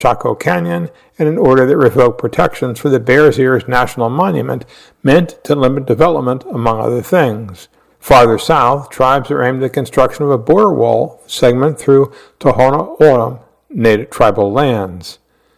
Chaco Canyon, and an order that revoked protections for the Bears Ears National Monument meant to limit development, among other things. Farther south, tribes are aimed at the construction of a border wall segment through Tohono O'odham, native tribal lands.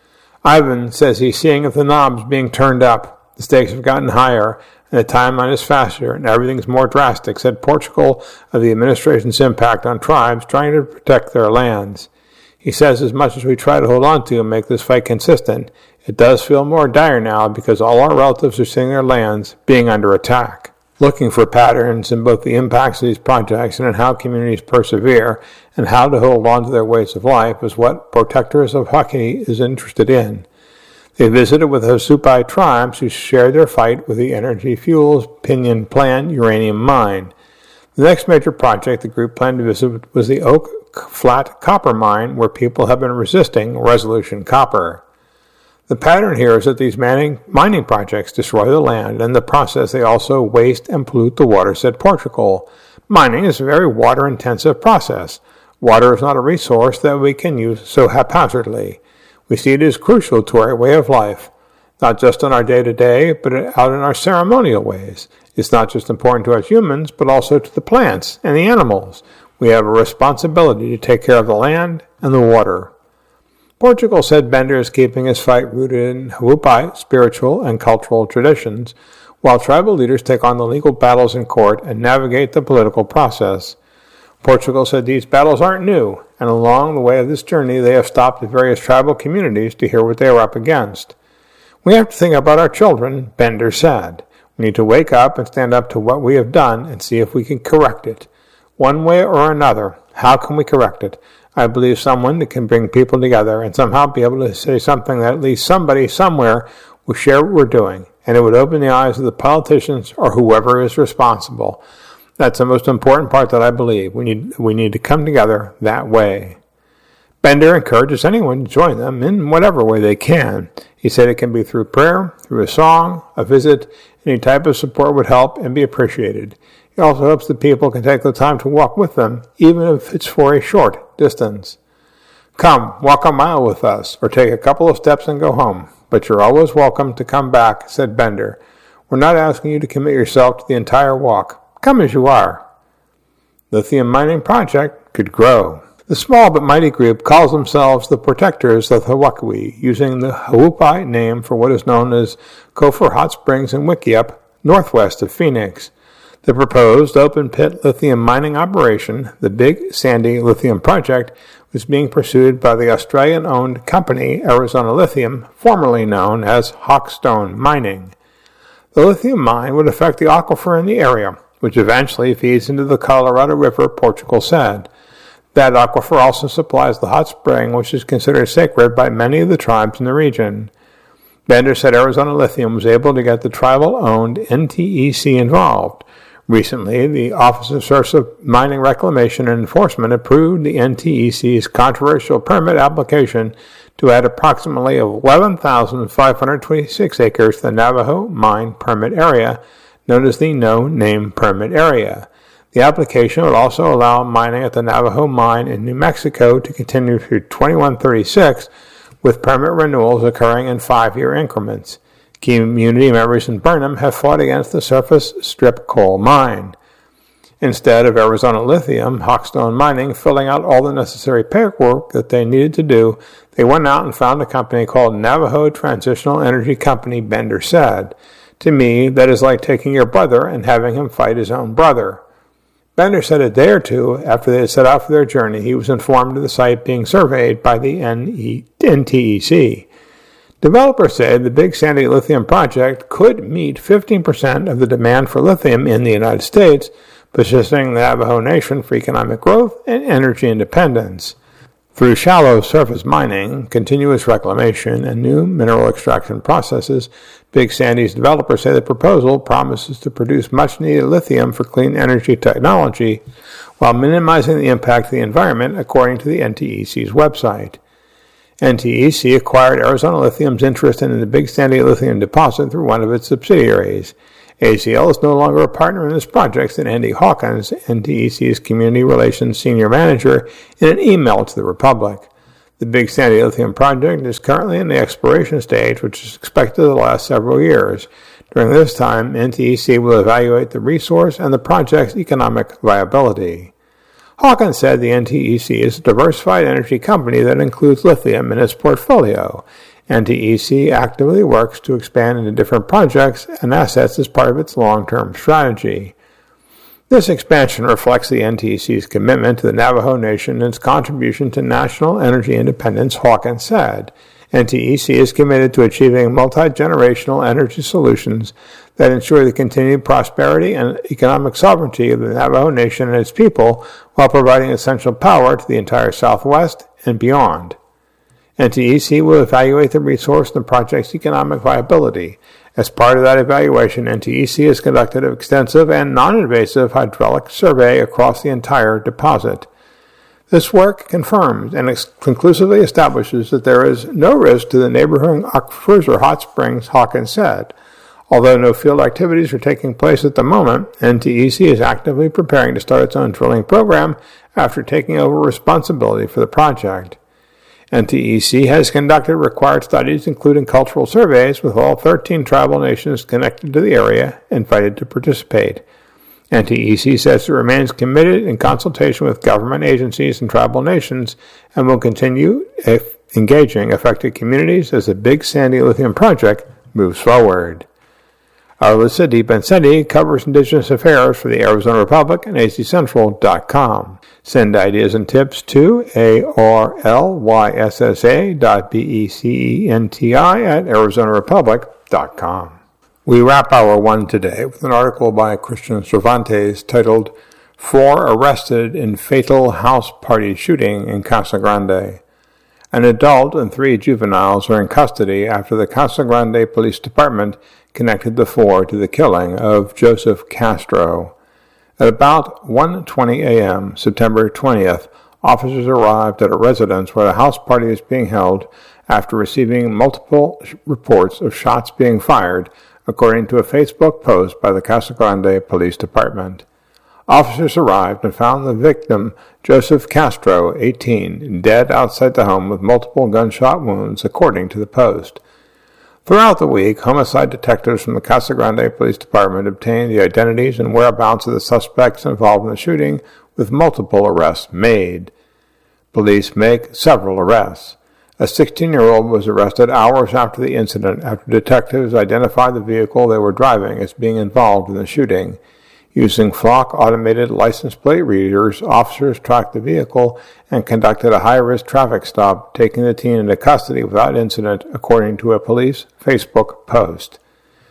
Ivan says he's seeing if the knob's being turned up. The stakes have gotten higher, and the timeline is faster, and everything's more drastic, said Portugal of the administration's impact on tribes trying to protect their lands. He says as much as we try to hold on to and make this fight consistent, it does feel more dire now because all our relatives are seeing their lands being under attack. Looking for patterns in both the impacts of these projects and in how communities persevere and how to hold on to their ways of life is what Protectors of Hawaii is interested in. They visited with the Hasupai tribes who shared their fight with the Energy Fuels Pinyon Plan uranium mine. The next major project the group planned to visit was the Oak Flat copper mine, where people have been resisting Resolution Copper. The pattern here is that these mining projects destroy the land, and in the process they also waste and pollute the water, said Portugal. Mining is a very water-intensive process. Water is not a resource that we can use so haphazardly. We see it as crucial to our way of life, not just in our day-to-day, but out in our ceremonial ways. It's not just important to us humans, but also to the plants and the animals. We have a responsibility to take care of the land and the water. Portugal said Bender is keeping his fight rooted in Hawaii spiritual and cultural traditions, while tribal leaders take on the legal battles in court and navigate the political process. Portugal said these battles aren't new, and along the way of this journey they have stopped at various tribal communities to hear what they are up against. We have to think about our children, Bender said. We need to wake up and stand up to what we have done and see if we can correct it. One way or another, how can we correct it? I believe someone that can bring people together and somehow be able to say something that at least somebody somewhere will share what we're doing, and it would open the eyes of the politicians or whoever is responsible. That's the most important part that I believe. We need to come together that way. Bender encourages anyone to join them in whatever way they can. He said it can be through prayer, through a song, a visit. Any type of support would help and be appreciated. He also hopes that people can take the time to walk with them, even if it's for a short distance. Come, walk a mile with us, or take a couple of steps and go home. But you're always welcome to come back, said Bender. We're not asking you to commit yourself to the entire walk. Come as you are. Lithium mining project could grow. The small but mighty group calls themselves the Protectors of Hawaii, using the Hawaii name for what is known as Gopher Hot Springs and Wikiup, northwest of Phoenix. The proposed open-pit lithium mining operation, the Big Sandy Lithium Project, was being pursued by the Australian-owned company Arizona Lithium, formerly known as Hawkstone Mining. The lithium mine would affect the aquifer in the area, which eventually feeds into the Colorado River, Portugal said. That aquifer also supplies the hot spring, which is considered sacred by many of the tribes in the region. Bender said Arizona Lithium was able to get the tribal-owned NTEC involved. Recently, the Office of Surface Mining Reclamation and Enforcement approved the NTEC's controversial permit application to add approximately 11,526 acres to the Navajo Mine Permit Area, known as the No Name Permit Area. The application would also allow mining at the Navajo Mine in New Mexico to continue through 2136, with permit renewals occurring in 5-year increments. Community members in Burnham have fought against the surface strip coal mine. Instead of Arizona Lithium, Hawkstone Mining, filling out all the necessary paperwork that they needed to do, they went out and found a company called Navajo Transitional Energy Company, Bender said. To me, that is like taking your brother and having him fight his own brother. Bender said a day or two after they had set out for their journey, he was informed of the site being surveyed by the NTEC. Developers said the Big Sandy Lithium Project could meet 15% of the demand for lithium in the United States, positioning the Navajo Nation for economic growth and energy independence. Through shallow surface mining, continuous reclamation, and new mineral extraction processes, Big Sandy's developers say the proposal promises to produce much-needed lithium for clean energy technology while minimizing the impact of the environment, according to the NTEC's website. NTEC acquired Arizona Lithium's interest in the Big Sandy Lithium deposit through one of its subsidiaries. ACL is no longer a partner in this project, said Andy Hawkins, NTEC's Community Relations Senior Manager, in an email to the Republic. The Big Sandy Lithium project is currently in the exploration stage, which is expected to last several years. During this time, NTEC will evaluate the resource and the project's economic viability. Hawkins said the NTEC is a diversified energy company that includes lithium in its portfolio. NTEC actively works to expand into different projects and assets as part of its long-term strategy. This expansion reflects the NTEC's commitment to the Navajo Nation and its contribution to national energy independence, Hawkins said. NTEC is committed to achieving multi-generational energy solutions that ensure the continued prosperity and economic sovereignty of the Navajo Nation and its people while providing essential power to the entire Southwest and beyond. NTEC will evaluate the resource and the project's economic viability. As part of that evaluation, NTEC has conducted an extensive and non-invasive hydraulic survey across the entire deposit. This work confirms and conclusively establishes that there is no risk to the neighboring aquifers or hot springs, Hawkins said. Although no field activities are taking place at the moment, NTEC is actively preparing to start its own drilling program after taking over responsibility for the project. NTEC has conducted required studies, including cultural surveys, with all 13 tribal nations connected to the area invited to participate. NTEC says it remains committed in consultation with government agencies and tribal nations and will continue engaging affected communities as the Big Sandy Lithium project moves forward. Arlissa DiBensetti covers Indigenous affairs for the Arizona Republic and azcentral.com. Send ideas and tips to arlyssa.becenti@arizonarepublic.com. We wrap Hour 1 today with an article by Christian Cervantes titled 4 Arrested in Fatal House Party Shooting in Casa Grande. An adult and 3 juveniles are in custody after the Casa Grande Police Department connected the 4 to the killing of Joseph Castro. At about 1:20 a.m., September 20th, officers arrived at a residence where a house party is being held after receiving multiple reports of shots being fired, according to a Facebook post by the Casa Grande Police Department. Officers arrived and found the victim, Joseph Castro, 18, dead outside the home with multiple gunshot wounds, according to the post. Throughout the week, homicide detectives from the Casa Grande Police Department obtained the identities and whereabouts of the suspects involved in the shooting, with multiple arrests made. Police make several arrests. A 16-year-old was arrested hours after the incident after detectives identified the vehicle they were driving as being involved in the shooting. Using Flock automated license plate readers, officers tracked the vehicle and conducted a high-risk traffic stop, taking the teen into custody without incident, according to a police Facebook post.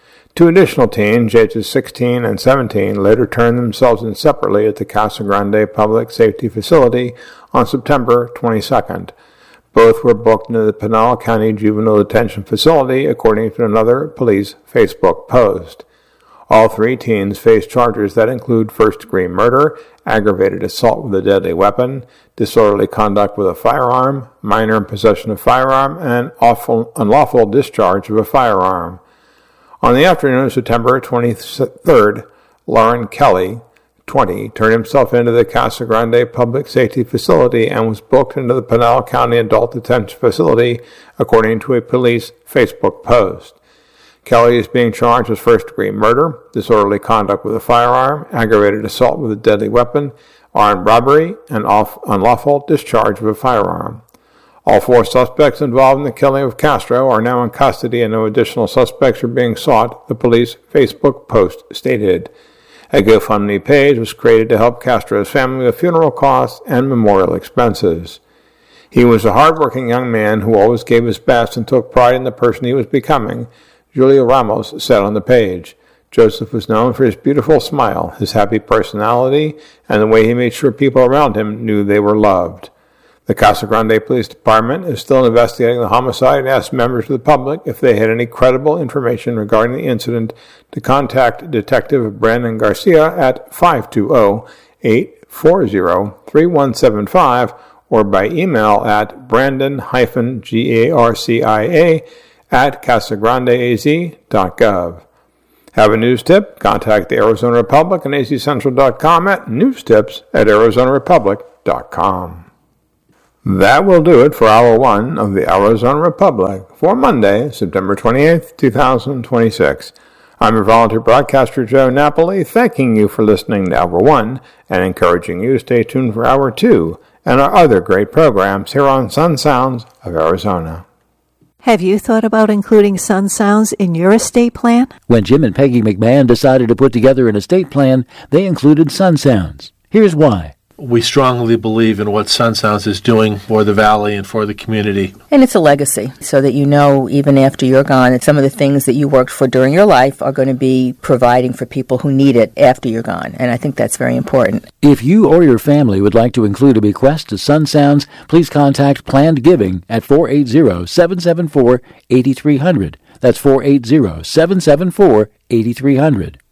2 additional teens, ages 16 and 17, later turned themselves in separately at the Casa Grande Public Safety Facility on September 22nd. Both were booked into the Pinal County Juvenile Detention Facility, according to another police Facebook post. All 3 teens face charges that include first-degree murder, aggravated assault with a deadly weapon, disorderly conduct with a firearm, minor in possession of firearm, and unlawful discharge of a firearm. On the afternoon of September 23rd, Lauren Kelly, 20, turned himself into the Casa Grande Public Safety Facility and was booked into the Pinal County Adult Detention Facility, according to a police Facebook post. Kelly is being charged with first-degree murder, disorderly conduct with a firearm, aggravated assault with a deadly weapon, armed robbery, and unlawful discharge of a firearm. All 4 suspects involved in the killing of Castro are now in custody and no additional suspects are being sought, the police Facebook post stated. A GoFundMe page was created to help Castro's family with funeral costs and memorial expenses. He was a hard-working young man who always gave his best and took pride in the person he was becoming, Julia Ramos said on the page. Joseph was known for his beautiful smile, his happy personality, and the way he made sure people around him knew they were loved. The Casa Grande Police Department is still investigating the homicide and asked members of the public if they had any credible information regarding the incident to contact Detective Brandon Garcia at 520-840-3175 or by email at brandon-garcia@casagrandeaz.gov. Have a news tip? Contact the Arizona Republic and azcentral.com at newstips@arizonarepublic.com. That will do it for Hour 1 of the Arizona Republic for Monday, September 28th, 2026. I'm your volunteer broadcaster, Joe Napoli, thanking you for listening to Hour 1 and encouraging you to stay tuned for Hour 2 and our other great programs here on Sun Sounds of Arizona. Have you thought about including Sun Sounds in your estate plan? When Jim and Peggy McMahon decided to put together an estate plan, they included Sun Sounds. Here's why. We strongly believe in what Sun Sounds is doing for the Valley and for the community. And it's a legacy, so that you know even after you're gone that some of the things that you worked for during your life are going to be providing for people who need it after you're gone. And I think that's very important. If you or your family would like to include a bequest to Sun Sounds, please contact Planned Giving at 480-774-8300. That's 480-774-8300.